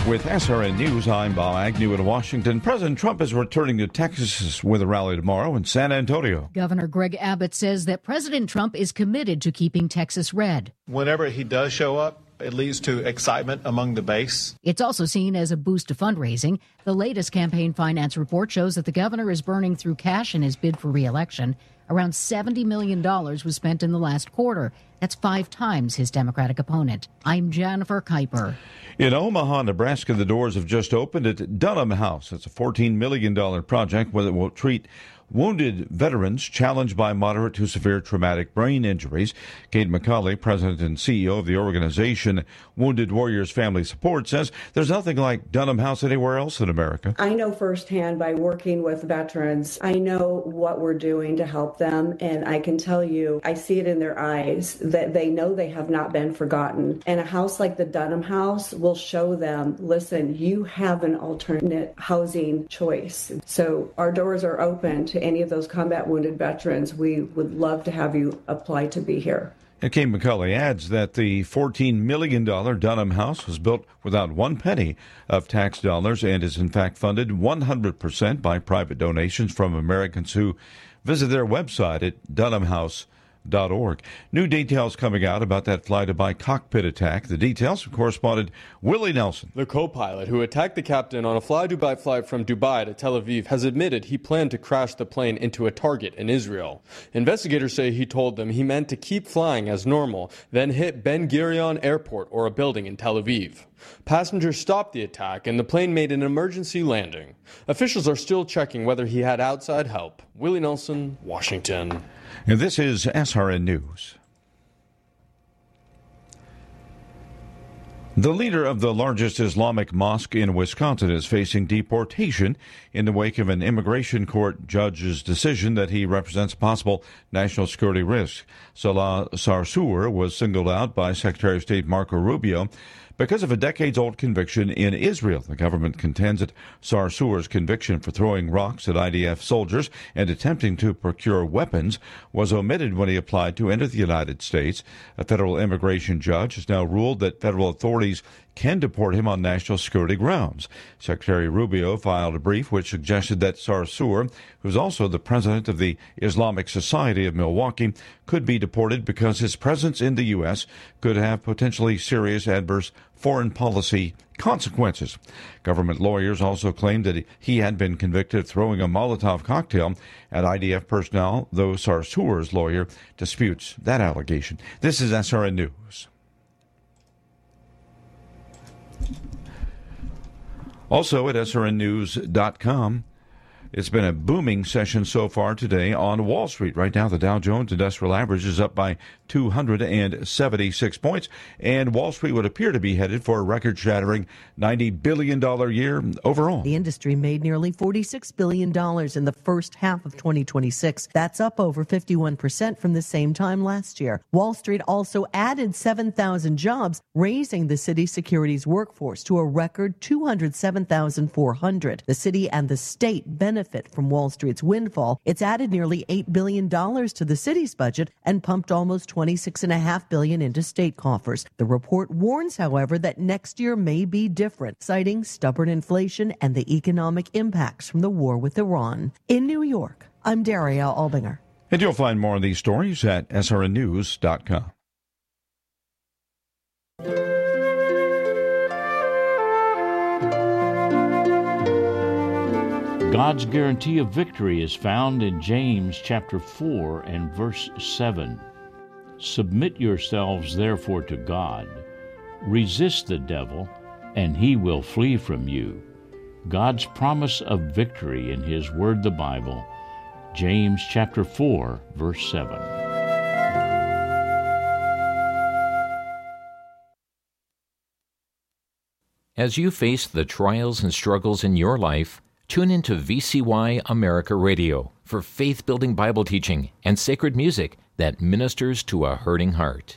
With SRN News, I'm Bob Agnew in Washington. President Trump is returning to Texas with a rally tomorrow in San Antonio. Governor Greg Abbott says that President Trump is committed to keeping Texas red. Whenever he does show up, it leads to excitement among the base. It's also seen as a boost to fundraising. The latest campaign finance report shows that the governor is burning through cash in his bid for re-election. Around $70 million was spent in the last quarter. That's 5 times his Democratic opponent. I'm Jennifer Kuiper. In Omaha, Nebraska, the doors have just opened at Dunham House. It's a $14 million project where it will treat wounded veterans challenged by moderate to severe traumatic brain injuries. Kate McCauley, president and CEO of the organization Wounded Warriors Family Support, says there's nothing like Dunham House anywhere else in America. I know firsthand by working with veterans, I know what we're doing to help them, and I can tell you, I see it in their eyes that they know they have not been forgotten. And a house like the Dunham House will show them, listen, you have an alternate housing choice. So our doors are open to any of those combat wounded veterans. We would love to have you apply to be here. And Kate McCauley adds that the $14 million Dunham House was built without one penny of tax dollars and is in fact funded 100% by private donations from Americans who visit their website at dunhamhouse.org. New details coming out about that fly-to-by cockpit attack. The details from correspondent Willie Nelson. The co-pilot who attacked the captain on a fly-to-by flight from Dubai to Tel Aviv has admitted he planned to crash the plane into a target in Israel. Investigators say he told them he meant to keep flying as normal, then hit Ben Gurion Airport or a building in Tel Aviv. Passengers stopped the attack and the plane made an emergency landing. Officials are still checking whether he had outside help. Willie Nelson, Washington. And this is SRN News. The leader of the largest Islamic mosque in Wisconsin is facing deportation in the wake of an immigration court judge's decision that he represents a possible national security risk. Salah Sarsour was singled out by Secretary of State Marco Rubio because of a decades-old conviction in Israel. The government contends that Sarsour's conviction for throwing rocks at IDF soldiers and attempting to procure weapons was omitted when he applied to enter the United States. A federal immigration judge has now ruled that federal authorities can deport him on national security grounds. Secretary Rubio filed a brief which suggested that Sarsour, who's also the president of the Islamic Society of Milwaukee, could be deported because his presence in the U.S. could have potentially serious adverse foreign policy consequences. Government lawyers also claimed that he had been convicted of throwing a Molotov cocktail at IDF personnel, though Sarsour's lawyer disputes that allegation. This is SRN News. Also at srnnews.com, it's been a booming session so far today on Wall Street. Right now, the Dow Jones Industrial Average is up by 276 points, and Wall Street would appear to be headed for a record-shattering $90 billion year overall. The industry made nearly $46 billion in the first half of 2026. That's up over 51% from the same time last year. Wall Street also added 7,000 jobs, raising the city's securities workforce to a record 207,400. The city and the state benefit from Wall Street's windfall. It's added nearly $8 billion to the city's budget and pumped almost $26.5 billion into state coffers. The report warns, however, that next year may be different, citing stubborn inflation and the economic impacts from the war with Iran. In New York, I'm Daria Albinger. And you'll find more of these stories at srnnews.com. God's guarantee of victory is found in James chapter 4 and verse 7. Submit yourselves therefore to God. Resist the devil, and he will flee from you. God's promise of victory in his word, the Bible. James chapter 4, verse 7. As you face the trials and struggles in your life, tune into VCY America Radio for faith-building Bible teaching and sacred music that ministers to a hurting heart.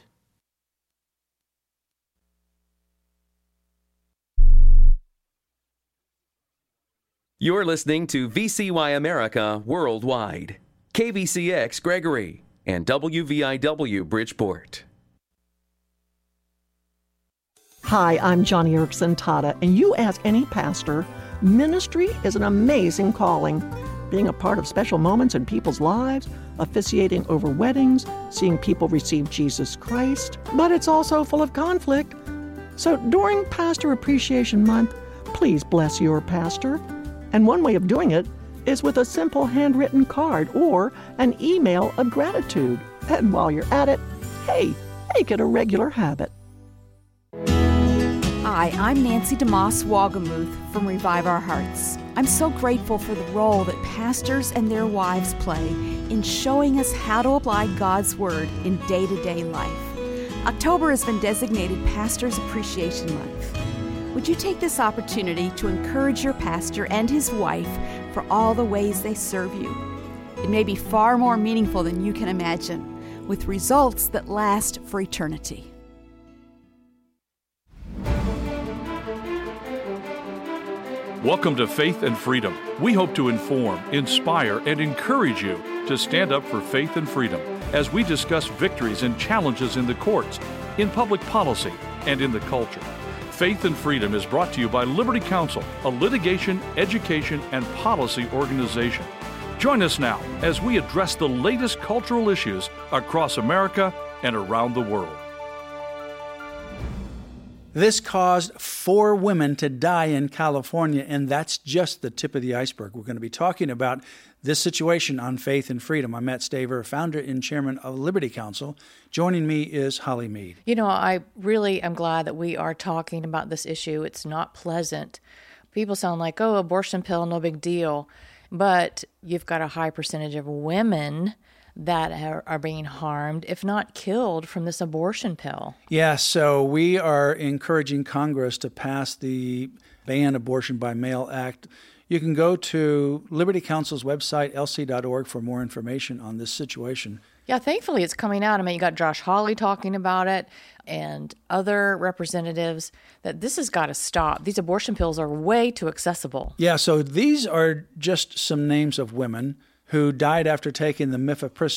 You're listening to VCY America Worldwide, KVCX Gregory, and WVIW Bridgeport. Hi, I'm Johnny Erickson Tata, and you ask any pastor, ministry is an amazing calling. Being a part of special moments in people's lives, officiating over weddings, seeing people receive Jesus Christ, but it's also full of conflict. So during Pastor Appreciation Month, please bless your pastor. And one way of doing it is with a simple handwritten card or an email of gratitude. And while you're at it, hey, make it a regular habit. Hi, I'm Nancy DeMoss Wagamuth from Revive Our Hearts. I'm so grateful for the role that pastors and their wives play in showing us how to apply God's Word in day-to-day life. October has been designated Pastors Appreciation Month. Would you take this opportunity to encourage your pastor and his wife for all the ways they serve you? It may be far more meaningful than you can imagine, with results that last for eternity. Welcome to Faith and Freedom. We hope to inform, inspire, and encourage you to stand up for faith and freedom as we discuss victories and challenges in the courts, in public policy, and in the culture. Faith and Freedom is brought to you by Liberty Counsel, a litigation, education, and policy organization. Join us now as we address the latest cultural issues across America and around the world. This caused 4 women to die in California, and that's just the tip of the iceberg. We're going to be talking about this situation on Faith and Freedom. I'm Matt Staver, founder and chairman of Liberty Counsel. Joining me is Holly Mead. You know, I really am glad that we are talking about this issue. It's not pleasant. People sound like, oh, abortion pill, no big deal. But you've got a high percentage of women that are being harmed, if not killed, from this abortion pill. Yeah, so we are encouraging Congress to pass the Ban Abortion by Mail Act. You can go to Liberty Counsel's website, lc.org, for more information on this situation. Yeah, thankfully it's coming out. I mean, you got Josh Hawley talking about it and other representatives that this has got to stop. These abortion pills are way too accessible. Yeah, so these are just some names of women who died after taking the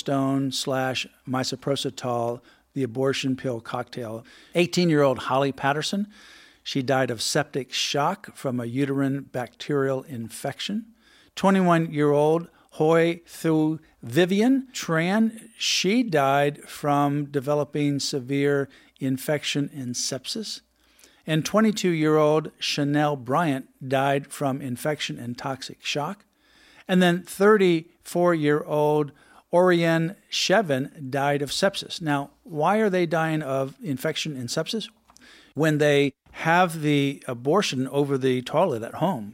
mifepristone/misoprostol, the abortion pill cocktail. 18-year-old Holly Patterson, she died of septic shock from a uterine bacterial infection. 21-year-old Hoi Thu Vivian Tran, she died from developing severe infection and sepsis. And 22-year-old Chanel Bryant died from infection and toxic shock. And then 34-year-old Oriane Shevin died of sepsis. Now, why are they dying of infection and sepsis? When they have the abortion over the toilet at home,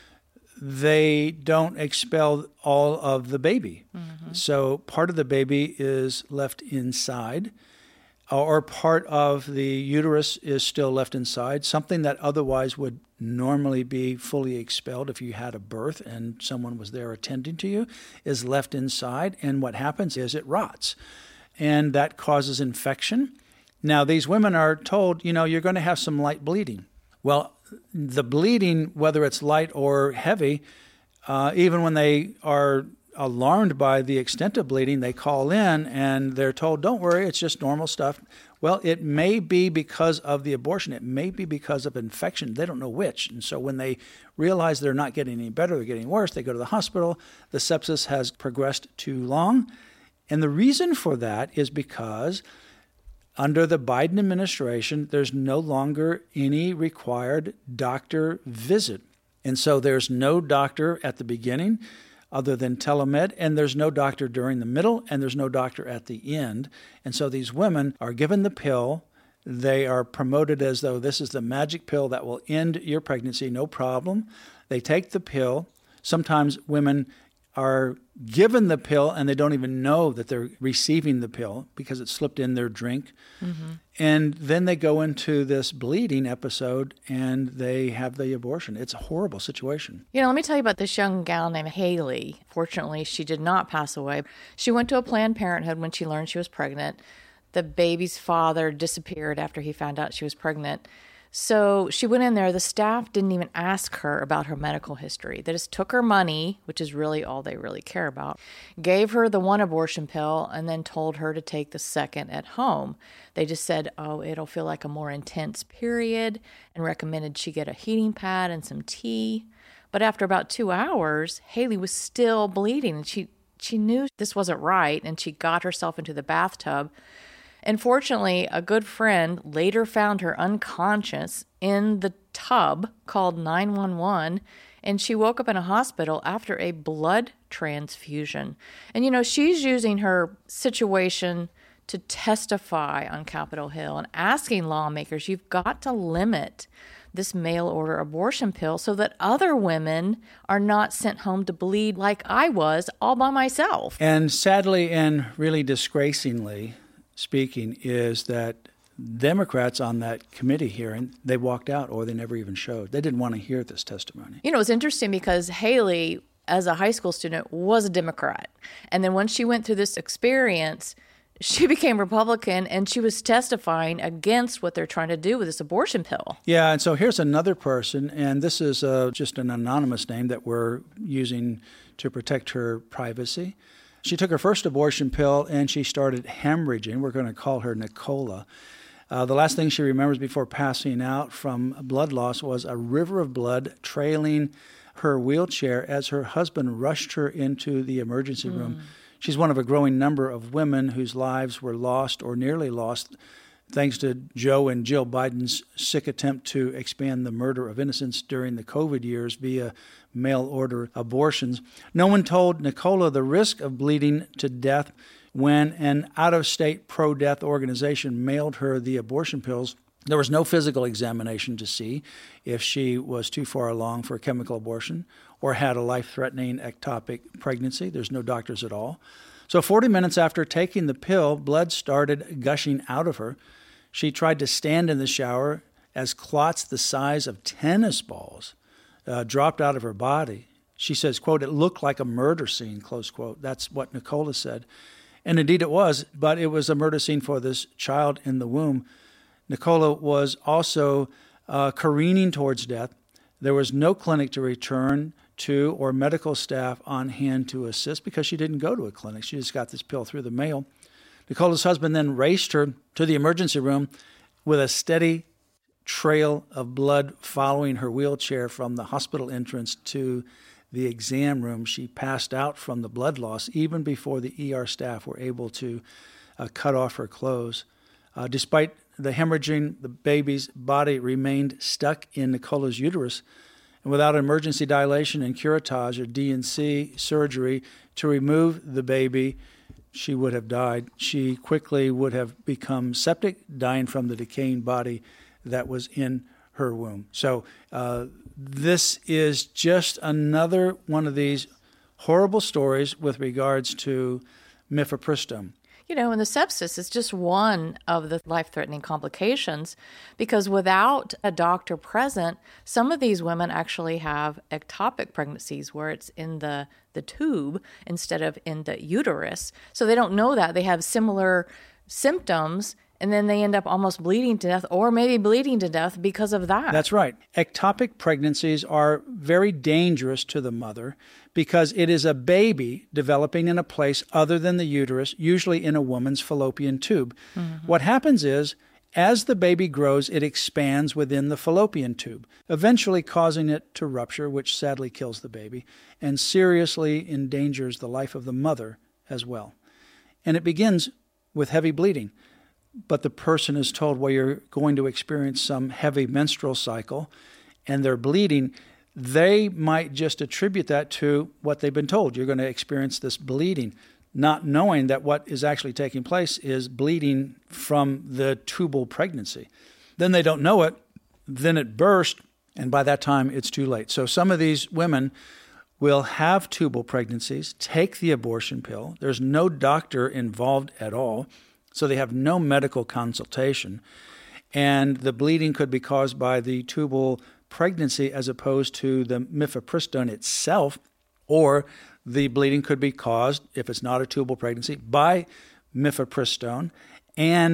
they don't expel all of the baby. Mm-hmm. So part of the baby is left inside, or part of the uterus is still left inside, something that otherwise would normally be fully expelled if you had a birth and someone was there attending to you, is left inside. And what happens is it rots, and that causes infection. Now, these women are told, you're going to have some light bleeding. Well, the bleeding, whether it's light or heavy, even when they are alarmed by the extent of bleeding, they call in and they're told, don't worry, it's just normal stuff. Well, it may be because of the abortion. It may be because of infection. They don't know which. And so when they realize they're not getting any better, they're getting worse, they go to the hospital. The sepsis has progressed too long. And the reason for that is because under the Biden administration, there's no longer any required doctor visit. And so there's no doctor at the beginning other than telemed, and there's no doctor during the middle, and there's no doctor at the end. And so these women are given the pill. They are promoted as though this is the magic pill that will end your pregnancy, no problem. They take the pill. Sometimes women are given the pill and they don't even know that they're receiving the pill because it slipped in their drink. Mm-hmm. And then they go into this bleeding episode and they have the abortion. It's a horrible situation. Let me tell you about this young gal named Haley. Fortunately, she did not pass away. She went to a Planned Parenthood when she learned she was pregnant. The baby's father disappeared after he found out she was pregnant. So she went in there. The staff didn't even ask her about her medical history. They just took her money, which is really all they really care about, gave her the one abortion pill, and then told her to take the second at home. They just said, oh, it'll feel like a more intense period, and recommended she get a heating pad and some tea. But after about 2 hours, Haley was still bleeding, and she knew this wasn't right, and she got herself into the bathtub. And fortunately, a good friend later found her unconscious in the tub, called 911, and she woke up in a hospital after a blood transfusion. And, she's using her situation to testify on Capitol Hill and asking lawmakers, you've got to limit this mail-order abortion pill so that other women are not sent home to bleed like I was all by myself. And sadly and really disgracingly speaking is that Democrats on that committee hearing, they walked out or they never even showed. They didn't want to hear this testimony. It's interesting because Haley, as a high school student, was a Democrat. And then once she went through this experience, she became Republican, and she was testifying against what they're trying to do with this abortion pill. Yeah, and so here's another person, and this is just an anonymous name that we're using to protect her privacy. She took her first abortion pill, and she started hemorrhaging. We're going to call her Nicola. The last thing she remembers before passing out from blood loss was a river of blood trailing her wheelchair as her husband rushed her into the emergency room. She's one of a growing number of women whose lives were lost or nearly lost thanks to Joe and Jill Biden's sick attempt to expand the murder of innocents during the COVID years via mail-order abortions. No one told Nicola the risk of bleeding to death when an out-of-state pro-death organization mailed her the abortion pills. There was no physical examination to see if she was too far along for a chemical abortion or had a life-threatening ectopic pregnancy. There's no doctors at all. So 40 minutes after taking the pill, blood started gushing out of her. She tried to stand in the shower as clots the size of tennis balls dropped out of her body. She says, quote, "It looked like a murder scene," close quote. That's what Nicola said. And indeed it was, but it was a murder scene for this child in the womb. Nicola was also careening towards death. There was no clinic to return to or medical staff on hand to assist because she didn't go to a clinic. She just got this pill through the mail. Nicola's husband then raced her to the emergency room with a steady trail of blood following her wheelchair from the hospital entrance to the exam room. She passed out from the blood loss even before the ER staff were able to cut off her clothes. Despite the hemorrhaging, the baby's body remained stuck in Nicola's uterus. And without emergency dilation and curettage or D&C surgery to remove the baby, she would have died. She quickly would have become septic, dying from the decaying body that was in her womb. So this is just another one of these horrible stories with regards to mifepristone. And the sepsis is just one of the life-threatening complications because without a doctor present, some of these women actually have ectopic pregnancies where it's in the tube instead of in the uterus. So they don't know that. They have similar symptoms, and then they end up almost bleeding to death or maybe bleeding to death because of that. That's right. Ectopic pregnancies are very dangerous to the mother because it is a baby developing in a place other than the uterus, usually in a woman's fallopian tube. Mm-hmm. What happens is, as the baby grows, it expands within the fallopian tube, eventually causing it to rupture, which sadly kills the baby, and seriously endangers the life of the mother as well. And it begins with heavy bleeding. But the person is told, well, you're going to experience some heavy menstrual cycle, and they're bleeding. They might just attribute that to what they've been told. You're going to experience this bleeding, not knowing that what is actually taking place is bleeding from the tubal pregnancy. Then they don't know it. Then it bursts, and by that time, it's too late. So some of these women will have tubal pregnancies, take the abortion pill. There's no doctor involved at all. So they have no medical consultation, and the bleeding could be caused by the tubal pregnancy as opposed to the mifepristone itself, or the bleeding could be caused, if it's not a tubal pregnancy, by mifepristone, and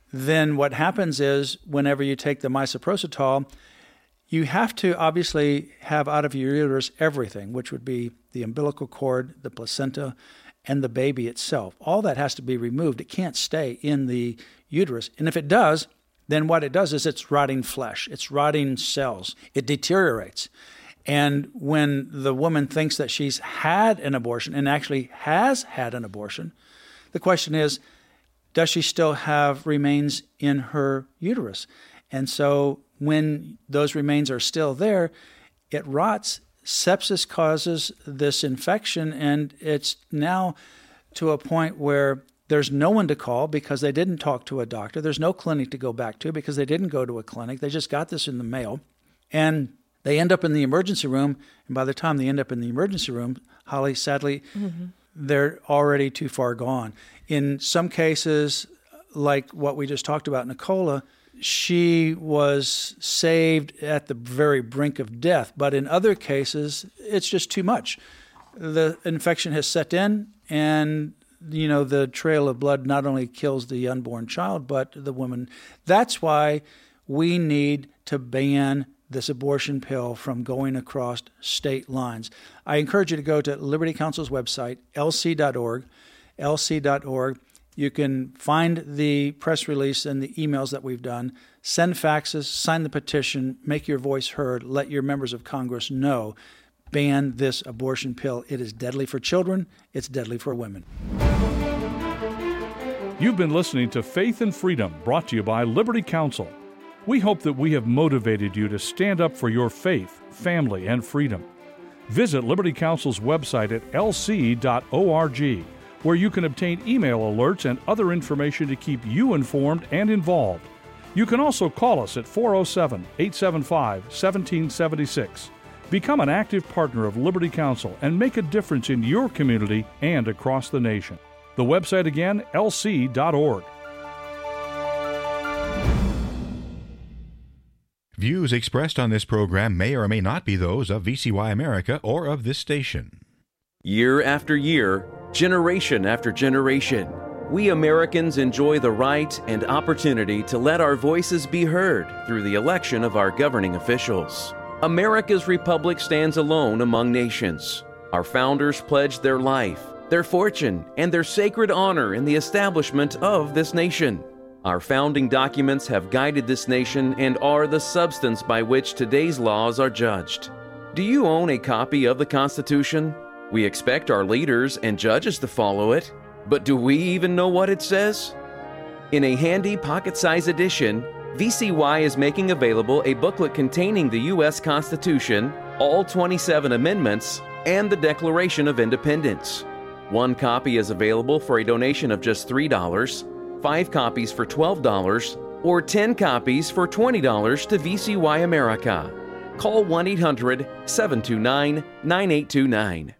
then what happens is whenever you take the misoprostol, you have to obviously have out of your uterus everything, which would be the umbilical cord, the placenta, and the baby itself. All that has to be removed. It can't stay in the uterus. And if it does, then what it does is it's rotting flesh. It's rotting cells. It deteriorates. And when the woman thinks that she's had an abortion and actually has had an abortion, the question is, does she still have remains in her uterus? And so when those remains are still there, it rots. Sepsis causes this infection, and it's now to a point where there's no one to call because they didn't talk to a doctor. There's no clinic to go back to because they didn't go to a clinic. They just got this in the mail. And they end up in the emergency room. And by the time they end up in the emergency room, Holly, sadly, they're already too far gone. In some cases, like what we just talked about, Nicola, she was saved at the very brink of death. But in other cases, it's just too much. The infection has set in, and the trail of blood not only kills the unborn child, but the woman. That's why we need to ban this abortion pill from going across state lines. I encourage you to go to Liberty Counsel's website, lc.org, lc.org. You can find the press release and the emails that we've done. Send faxes, sign the petition, make your voice heard, let your members of Congress know. Ban this abortion pill. It is deadly for children. It's deadly for women. You've been listening to Faith and Freedom, brought to you by Liberty Counsel. We hope that we have motivated you to stand up for your faith, family, and freedom. Visit Liberty Counsel's website at lc.org, where you can obtain email alerts and other information to keep you informed and involved. You can also call us at 407-875-1776. Become an active partner of Liberty Counsel and make a difference in your community and across the nation. The website again, lc.org. Views expressed on this program may or may not be those of VCY America or of this station. Year after year, generation after generation, we Americans enjoy the right and opportunity to let our voices be heard through the election of our governing officials. America's republic stands alone among nations. Our founders pledged their life, their fortune, and their sacred honor in the establishment of this nation. Our founding documents have guided this nation and are the substance by which today's laws are judged. Do you own a copy of the Constitution? We expect our leaders and judges to follow it, but do we even know what it says? In a handy pocket-sized edition, VCY is making available a booklet containing the U.S. Constitution, all 27 amendments, and the Declaration of Independence. One copy is available for a donation of just $3, 5 copies for $12, or 10 copies for $20 to VCY America. Call 1-800-729-9829.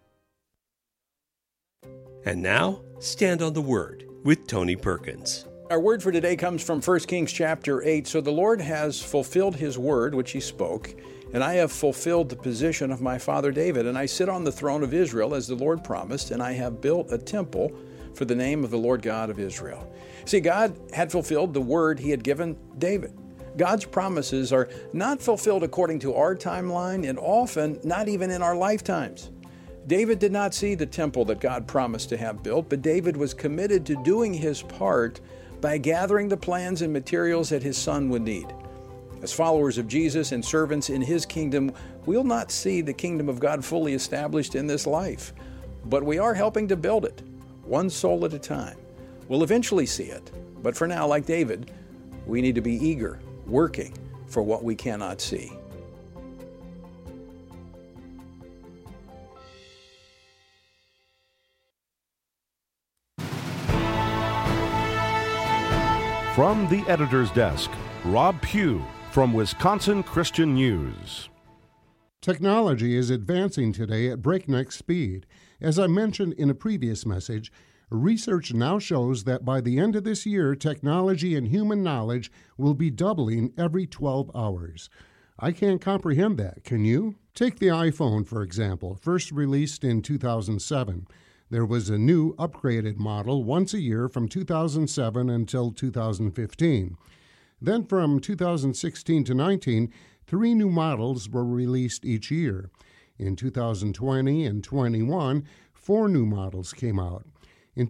And now, Stand on the Word with Tony Perkins. Our word for today comes from 1 Kings chapter 8. So the Lord has fulfilled his word, which he spoke, and I have fulfilled the position of my father David. And I sit on the throne of Israel as the Lord promised, and I have built a temple for the name of the Lord God of Israel. See, God had fulfilled the word he had given David. God's promises are not fulfilled according to our timeline, and often not even in our lifetimes. David did not see the temple that God promised to have built, but David was committed to doing his part by gathering the plans and materials that his son would need. As followers of Jesus and servants in his kingdom, we'll not see the kingdom of God fully established in this life, but we are helping to build it, one soul at a time. We'll eventually see it, but for now, like David, we need to be eager, working for what we cannot see. From the editor's desk, Rob Pugh from Wisconsin Christian News. Technology is advancing today at breakneck speed. As I mentioned in a previous message, research now shows that by the end of this year, technology and human knowledge will be doubling every 12 hours. I can't comprehend that, can you? Take the iPhone, for example, first released in 2007. There was a new upgraded model once a year from 2007 until 2015. Then from 2016 to 19, 3 new models were released each year. In 2020 and 21, 4 new models came out. In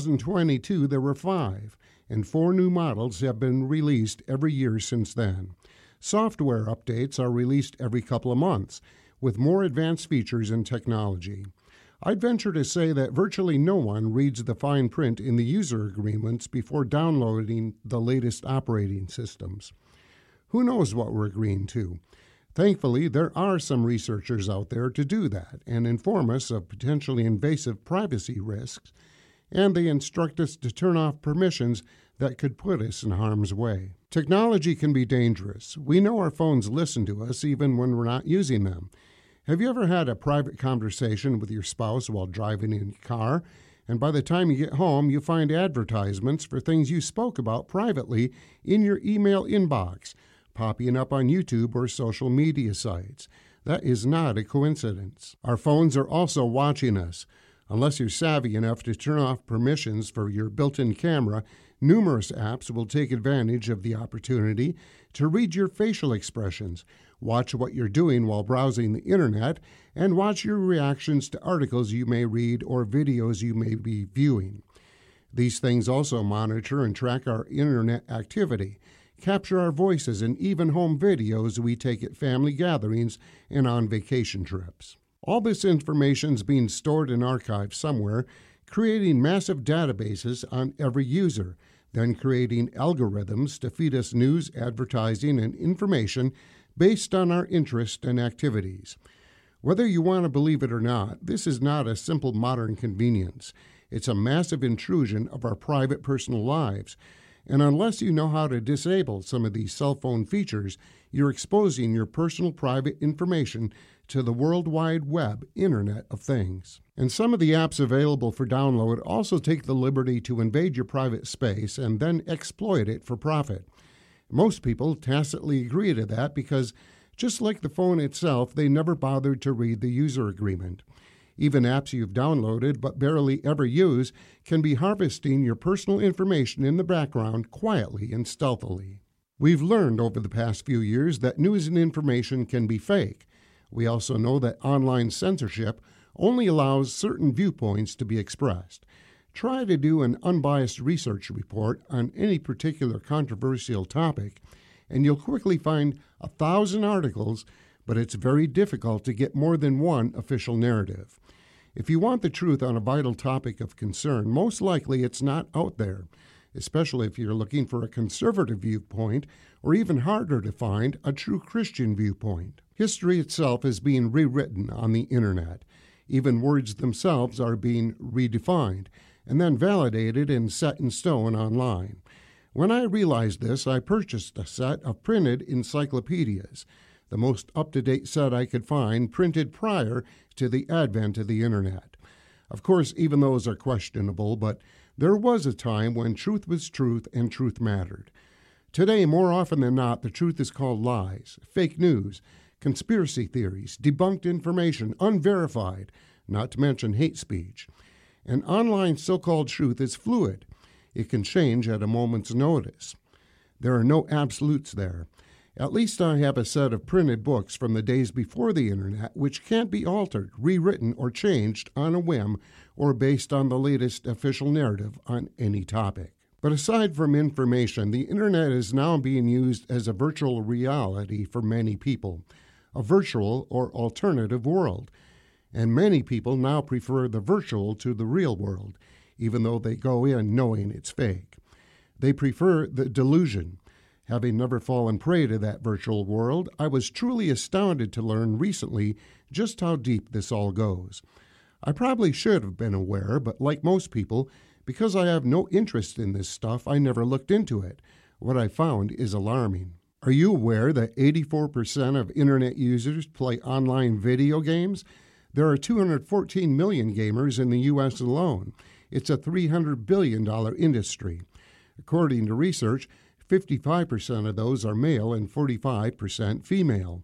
2022, there were 5, and 4 new models have been released every year since then. Software updates are released every couple of months, with more advanced features and technology. I'd venture to say that virtually no one reads the fine print in the user agreements before downloading the latest operating systems. Who knows what we're agreeing to? Thankfully, there are some researchers out there to do that and inform us of potentially invasive privacy risks, and they instruct us to turn off permissions that could put us in harm's way. Technology can be dangerous. We know our phones listen to us even when we're not using them. Have you ever had a private conversation with your spouse while driving in your car, and by the time you get home, you find advertisements for things you spoke about privately in your email inbox, popping up on YouTube or social media sites? That is not a coincidence. Our phones are also watching us. Unless you're savvy enough to turn off permissions for your built-in camera, numerous apps will take advantage of the opportunity to read your facial expressions, watch what you're doing while browsing the internet, and watch your reactions to articles you may read or videos you may be viewing. These things also monitor and track our internet activity, capture our voices, and even home videos we take at family gatherings and on vacation trips. All this information is being stored and archived somewhere, creating massive databases on every user, then creating algorithms to feed us news, advertising, and information based on our interest and activities. Whether you want to believe it or not, this is not a simple modern convenience. It's a massive intrusion of our private personal lives. And unless you know how to disable some of these cell phone features, you're exposing your personal private information to the World Wide Web, Internet of Things. And some of the apps available for download also take the liberty to invade your private space and then exploit it for profit. Most people tacitly agree to that because, just like the phone itself, they never bothered to read the user agreement. Even apps you've downloaded but barely ever use can be harvesting your personal information in the background quietly and stealthily. We've learned over the past few years that news and information can be fake. We also know that online censorship only allows certain viewpoints to be expressed. Try to do an unbiased research report on any particular controversial topic, and you'll quickly find 1,000 articles, but it's very difficult to get more than one official narrative. If you want the truth on a vital topic of concern, most likely it's not out there, especially if you're looking for a conservative viewpoint, or even harder to find, a true Christian viewpoint. History itself is being rewritten on the internet. Even words themselves are being redefined, and then validated and set in stone online. When I realized this, I purchased a set of printed encyclopedias, the most up-to-date set I could find, printed prior to the advent of the internet. Of course, even those are questionable, but there was a time when truth was truth and truth mattered. Today, more often than not, the truth is called lies, fake news, conspiracy theories, debunked information, unverified, not to mention hate speech. And online so-called truth is fluid. It can change at a moment's notice. There are no absolutes there. At least I have a set of printed books from the days before the internet which can't be altered, rewritten, or changed on a whim or based on the latest official narrative on any topic. But aside from information, the internet is now being used as a virtual reality for many people, a virtual or alternative world. And many people now prefer the virtual to the real world, even though they go in knowing it's fake. They prefer the delusion. Having never fallen prey to that virtual world, I was truly astounded to learn recently just how deep this all goes. I probably should have been aware, but like most people, because I have no interest in this stuff, I never looked into it. What I found is alarming. Are you aware that 84% of internet users play online video games? There are 214 million gamers in the U.S. alone. It's a $300 billion industry. According to research, 55% of those are male and 45% female.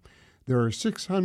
There are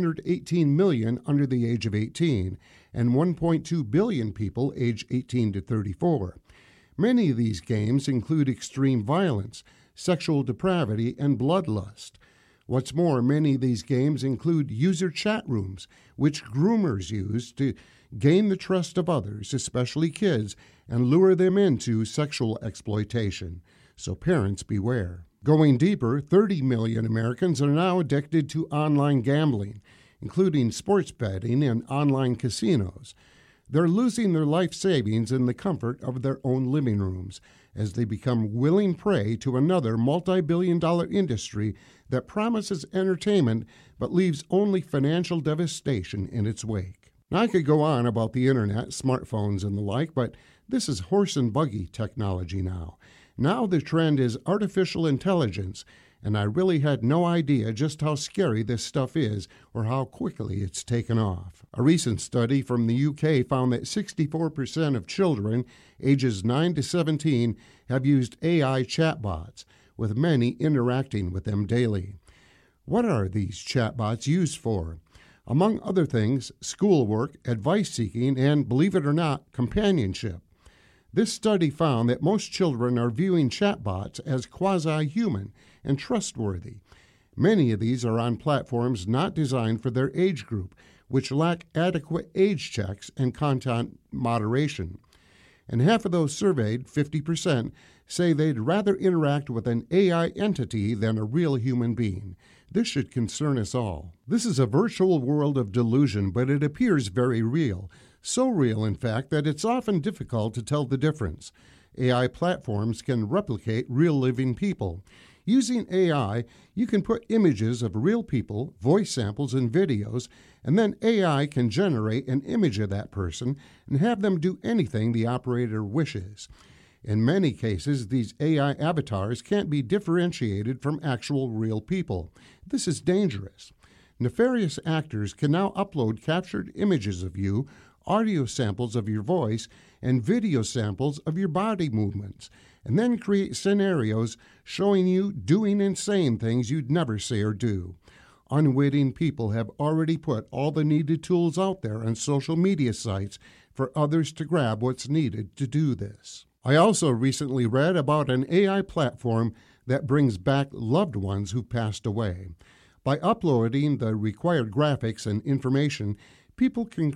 618 million under the age of 18 and 1.2 billion people aged 18 to 34. Many of these games include extreme violence, sexual depravity, and bloodlust. What's more, many of these games include user chat rooms, which groomers use to gain the trust of others, especially kids, and lure them into sexual exploitation. So parents beware. Going deeper, 30 million Americans are now addicted to online gambling, including sports betting and online casinos. They're losing their life savings in the comfort of their own living rooms as they become willing prey to another multi-billion-dollar industry that promises entertainment but leaves only financial devastation in its wake. Now, I could go on about the internet, smartphones, and the like, but this is horse and buggy technology now. Now the trend is artificial intelligence, and I really had no idea just how scary this stuff is or how quickly it's taken off. A recent study from the UK found that 64% of children ages 9 to 17 have used AI chatbots, with many interacting with them daily. What are these chatbots used for? Among other things, schoolwork, advice-seeking, and, believe it or not, companionship. This study found that most children are viewing chatbots as quasi-human and trustworthy. Many of these are on platforms not designed for their age group, which lack adequate age checks and content moderation. And half of those surveyed, 50%, say they'd rather interact with an AI entity than a real human being. This should concern us all. This is a virtual world of delusion, but it appears very real. So real, in fact, that it's often difficult to tell the difference. AI platforms can replicate real living people. Using AI, you can put images of real people, voice samples, and videos, and then AI can generate an image of that person and have them do anything the operator wishes. In many cases, these AI avatars can't be differentiated from actual real people. This is dangerous. Nefarious actors can now upload captured images of you, audio samples of your voice, and video samples of your body movements, and then create scenarios showing you doing and saying things you'd never say or do. Unwitting people have already put all the needed tools out there on social media sites for others to grab what's needed to do this. I also recently read about an AI platform that brings back loved ones who passed away. By uploading the required graphics and information, people can